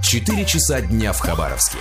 4 часа дня в Хабаровске.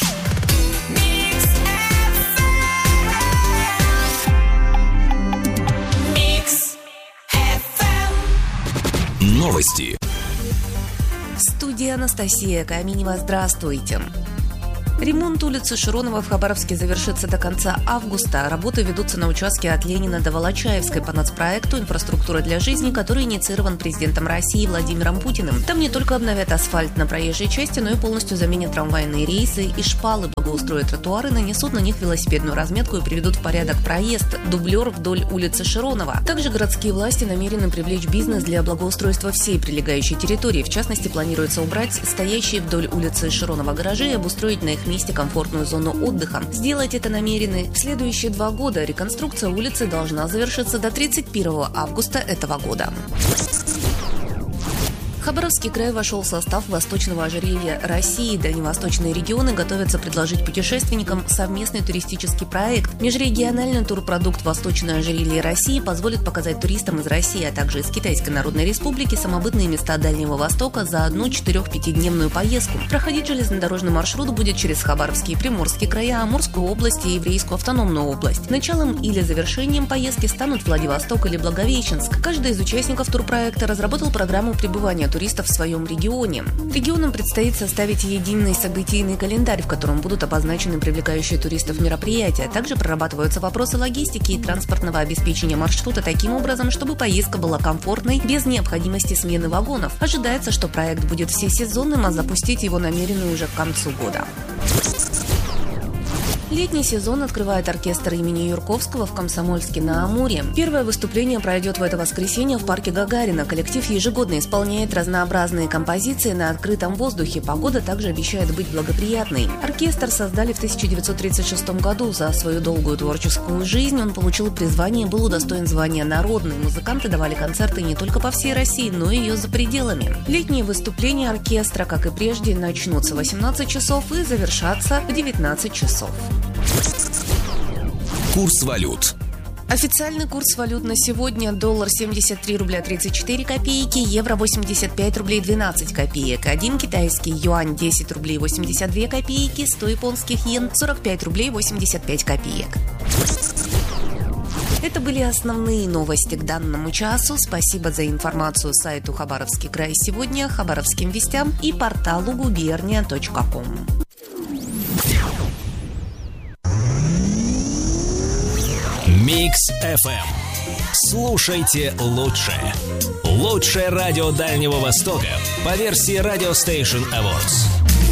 Новости. В студии Анастасия Каменева. Здравствуйте. Ремонт улицы Широнова в Хабаровске завершится до конца августа. Работы ведутся на участке от Ленина до Волочаевской по нацпроекту «Инфраструктура для жизни», который инициирован президентом России Владимиром Путиным. Там не только обновят асфальт на проезжей части, но и полностью заменят трамвайные рейсы и шпалы, благоустроят тротуары, нанесут на них велосипедную разметку и приведут в порядок проезд, дублер вдоль улицы Широнова. Также городские власти намерены привлечь бизнес для благоустройства всей прилегающей территории. В частности, планируется убрать стоящие вдоль улицы Широнова гаражи и обустроить на их месте комфортную зону отдыха. Сделать это намерены в следующие 2 года. Реконструкция улицы должна завершиться до 31 августа этого года. Хабаровский край вошел в состав Восточного ожерелья России. Дальневосточные регионы готовятся предложить путешественникам совместный туристический проект. Межрегиональный турпродукт «Восточное ожерелье России» позволит показать туристам из России, а также из Китайской Народной Республики самобытные места Дальнего Востока за одну 4-5-дневную поездку. Проходить железнодорожный маршрут будет через Хабаровский и Приморский края, Амурскую область и Еврейскую автономную область. Началом или завершением поездки станут Владивосток или Благовещенск. Каждый из участников турпроекта разработал программу пребывания туристов в своем регионе. Регионам предстоит составить единый событийный календарь, в котором будут обозначены привлекающие туристов мероприятия. Также прорабатываются вопросы логистики и транспортного обеспечения маршрута таким образом, чтобы поездка была комфортной, без необходимости смены вагонов. Ожидается, что проект будет всесезонным, а запустить его намерены уже к концу года. Летний сезон открывает оркестр имени Юрковского в Комсомольске-на-Амуре. Первое выступление пройдет в это воскресенье в парке Гагарина. Коллектив ежегодно исполняет разнообразные композиции на открытом воздухе. Погода также обещает быть благоприятной. Оркестр создали в 1936 году. За свою долгую творческую жизнь он получил призвание и был удостоен звания народный. Музыканты давали концерты не только по всей России, но и ее за пределами. Летние выступления оркестра, как и прежде, начнутся в 18 часов и завершатся в 19 часов. Курс валют. Официальный курс валют на сегодня: доллар 73 рубля 34 копейки, евро 85 рублей 12 копеек, 1 китайский юань 10 рублей 82 копейки, 100 японских йен 45 рублей 85 копеек. Это были основные новости к данному часу. Спасибо за информацию сайту «Хабаровский край сегодня», «Хабаровским вестям» и порталу gubernia.com. Микс FM. Слушайте лучше. Лучшее радио Дальнего Востока по версии Radio Station Awards.